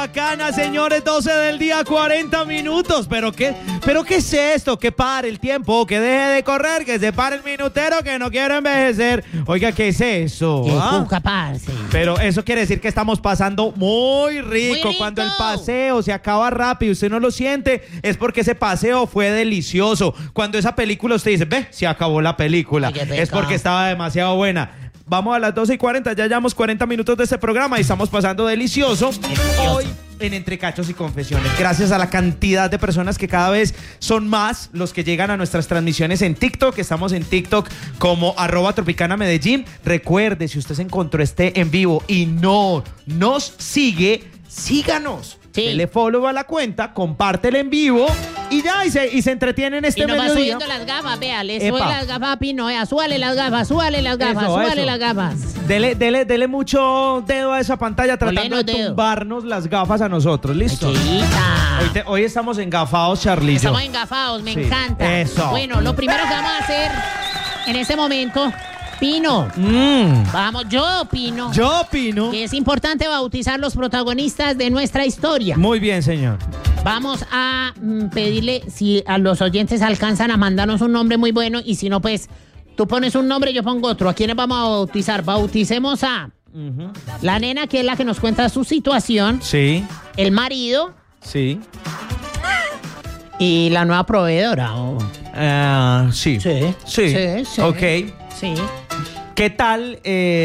Bacana, señores, 12 del día, 40 minutos. ¿Pero qué es esto? Que pare el tiempo, que deje de correr, que se pare el minutero, que no quiero envejecer. Oiga, ¿qué es eso? Parce. Pero eso quiere decir que estamos pasando muy rico. Cuando el paseo se acaba rápido y usted no lo siente, es porque ese paseo fue delicioso. Cuando esa película usted dice, ve, se acabó la película, es porque estaba demasiado buena. Vamos a las 12:40, ya llevamos 40 minutos de este programa y estamos pasando delicioso. Hoy en Entre Cachos y Confesiones, gracias a la cantidad de personas que cada vez son más los que llegan a nuestras transmisiones en TikTok. Estamos en TikTok como @TropicanaMedellín. Recuerde, si usted se encontró en vivo y no nos sigue, síganos. Sí. Dele follow a la cuenta, compártela en vivo y ya, y se entretiene en este mediodía. Y nos va subiendo las gafas, vea, le sube las gafas a Pino, súbale las gafas, súbale las gafas. Dele mucho dedo a esa pantalla tratando de tumbarnos las gafas a nosotros, ¿listo? Hoy estamos engafados, Charlillo. Estamos engafados, me encanta. Eso. Bueno, lo primero que vamos a hacer en este momento... Pino, vamos, yo opino que es importante bautizar los protagonistas de nuestra historia. Muy bien, señor. Vamos a pedirle si a los oyentes alcanzan a mandarnos un nombre muy bueno y si no, pues tú pones un nombre, yo pongo otro. ¿A quiénes vamos a bautizar? Bauticemos a la nena, que es la que nos cuenta su situación. Sí. El marido. Sí. Y la nueva proveedora. Sí. Ok. Sí. ¿Qué tal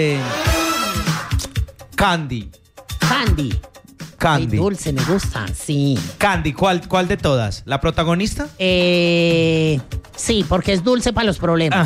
Candy? Ay, dulce, me gusta, sí. Candy, ¿cuál de todas? ¿La protagonista? Sí, porque es dulce para los problemas.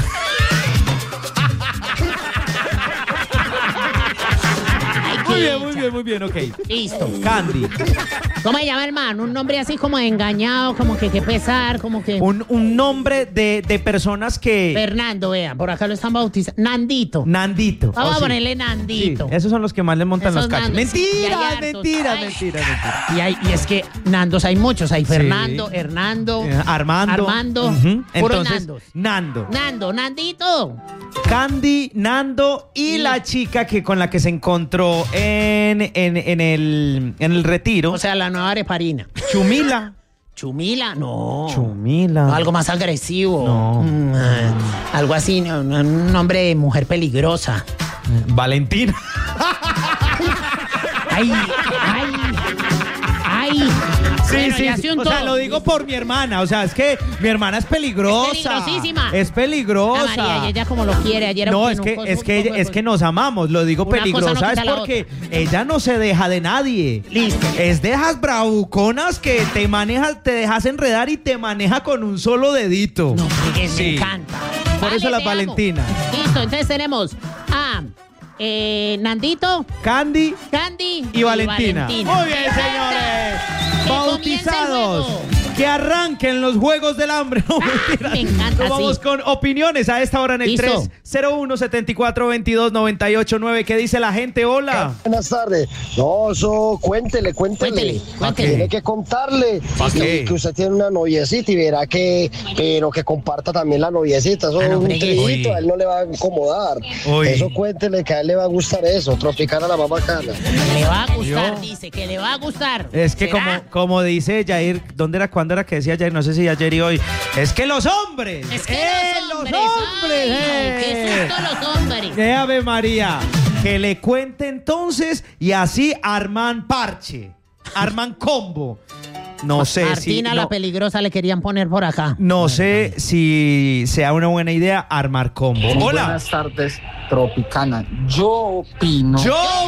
Muy bien, ok. Listo. Candy. ¿Cómo se llama, hermano? Un nombre así como de engañado, como que pesar, como que... Un nombre de personas que... Fernando, vean, por acá lo están bautizando. Nandito. Vamos a ponerle Nandito. Sí, esos son los que más le montan los cachos. Nandos. Mentira. Y es que Nandos hay muchos. Hay Fernando, Hernando, Armando. Entonces, Nando. Nandito. Candy, Nando y la chica con la que se encontró en el retiro. O sea, la nueva areparina. Chumila, no. Chumila. No, algo más agresivo. No. Algo así, un nombre de mujer peligrosa. Valentina. Ay. Sí, bueno, sí. O sea, lo digo por mi hermana. O sea, es que mi hermana es peligrosa. Es peligrosísima. Es peligrosa. María, y ella como lo quiere. Ayer no, es que nos amamos. Lo digo peligrosa es porque ella no se deja de nadie. Listo. Es de esas bravuconas que te dejas enredar y te maneja con un solo dedito. No, me encanta. Por eso las Valentinas. Listo, entonces tenemos a Nandito, Candy y Valentina. Muy bien, señores. Bautizados. Que arranquen los Juegos del Hambre. No, mentira. Me encanta. Nos vamos con opiniones a esta hora en el 301-7422-989. ¿Qué dice la gente? Hola. Buenas tardes. No, eso cuéntele. Tiene que contarle que usted tiene una noviecita y verá pero que comparta también la noviecita. Eso es un trillito, a él no le va a incomodar. Eso cuéntele que a él le va a gustar eso. Tropicana la más bacana. Le va a gustar, dice que le va a gustar. Es que como dice Jair, ¿cuándo era que decía Jair? No sé si ayer y hoy. Es que los hombres. Es que los hombres. Ay, qué susto los hombres. Ave María. Que le cuente entonces y así arman parche. Arman combo. No sé Martina la peligrosa le querían poner por acá. No sé si sea una buena idea armar combo. Hola. Buenas tardes, Tropicana. Yo opino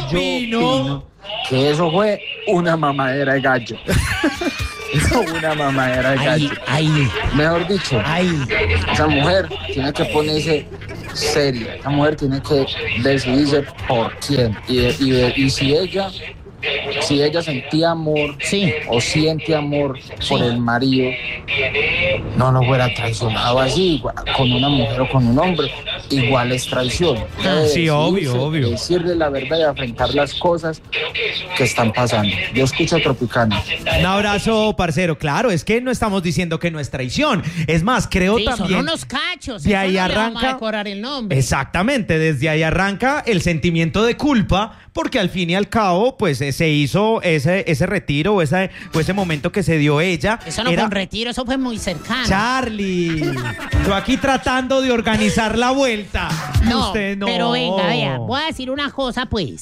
que eso fue una mamadera de gallo. Una mamadera de gallo. Mejor dicho, esa mujer tiene que ponerse seria. Esa mujer tiene que decidirse por quién. Y si ella sentía amor o siente amor por el marido, no fuera traicionado así, con una mujer o con un hombre, igual es traición. Sí, obvio. Decirle la verdad y afrontar las cosas que están pasando. Yo escucho Tropicana. Un abrazo, parcero. Claro, es que no estamos diciendo que no es traición. Es más, creo también... son unos cachos. De ahí arranca... vamos a decorar el nombre. Exactamente, desde ahí arranca el sentimiento de culpa, porque al fin y al cabo, pues se hizo ese retiro o ese momento que se dio ella. Eso no fue un retiro, eso fue muy cercano. Charlie, yo aquí tratando de organizar la vuelta. No, usted no. Pero venga, vea, voy a decir una cosa, pues.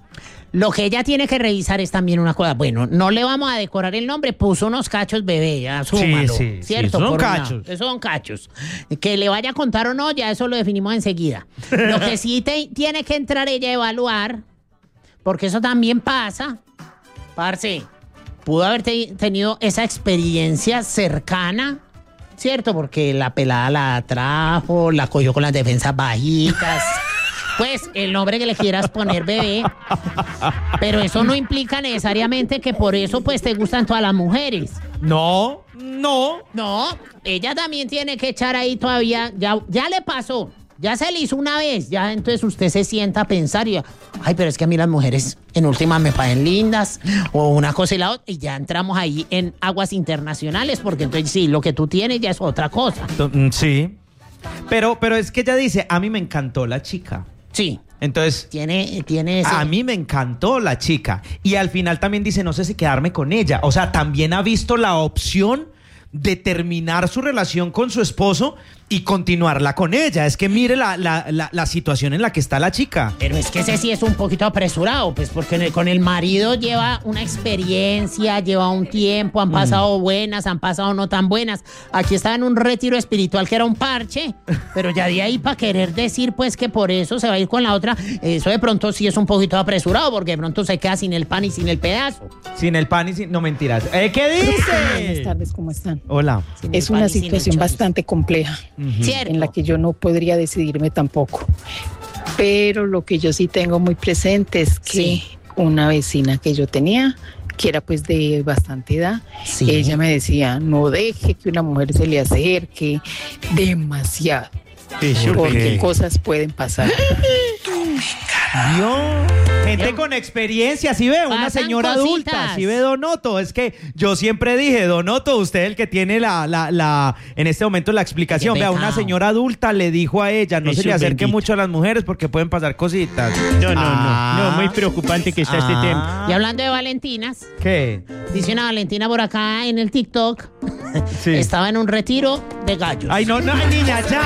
Lo que ella tiene que revisar es también una cosa. Bueno, no le vamos a decorar el nombre, puso unos cachos, bebé, asúmalo. Sí, ¿cierto? son cachos. Esos son cachos. Que le vaya a contar o no, ya eso lo definimos enseguida. Lo que sí tiene que entrar ella a evaluar, porque eso también pasa, parce, pudo haber tenido esa experiencia cercana, ¿cierto? Porque la pelada la atrajo, la cogió con las defensas bajitas. Pues el nombre que le quieras poner, bebé. Pero eso no implica necesariamente que por eso pues te gustan todas las mujeres. No. No, ella también tiene que echar ahí todavía. Ya le pasó. Ya se le hizo una vez. Ya entonces usted se sienta a pensar y... Ay, pero es que a mí las mujeres en última me parecen lindas. O una cosa y la otra. Y ya entramos ahí en aguas internacionales. Porque entonces sí, lo que tú tienes ya es otra cosa. Sí. Pero es que ella dice, a mí me encantó la chica. Sí. Entonces, tiene ese... A mí me encantó la chica. Y al final también dice, no sé si quedarme con ella. O sea, también ha visto la opción de terminar su relación con su esposo y continuarla con ella. Es que mire la situación en la que está la chica. Pero es que ese sí es un poquito apresurado, pues porque con el marido lleva una experiencia, lleva un tiempo, han pasado buenas, han pasado no tan buenas. Aquí estaba en un retiro espiritual que era un parche, pero ya de ahí para querer decir pues que por eso se va a ir con la otra, eso de pronto sí es un poquito apresurado, porque de pronto se queda sin el pan y sin el pedazo. Sin el pan y sin... No, mentiras. ¿Qué dice? Buenas tardes, ¿cómo están? Hola. Es una situación bastante compleja. ¿Cierto? En la que yo no podría decidirme tampoco. Pero lo que yo sí tengo muy presente es que una vecina que yo tenía, que era pues de bastante edad, ella me decía, no deje que una mujer se le acerque demasiado, porque cosas pueden pasar. Gente con experiencia, ¿sí ve? Una señora adulta, ¿sí ve, Donoto? Es que yo siempre dije, Donoto, usted el que tiene en este momento la explicación. Vea, una señora adulta le dijo a ella, no se le acerque mucho a las mujeres porque pueden pasar cositas. No, muy preocupante que está este tema. Y hablando de Valentinas. ¿Qué? Dice una Valentina por acá en el TikTok. Estaba en un retiro de gallos. Ay, no, niña, ya.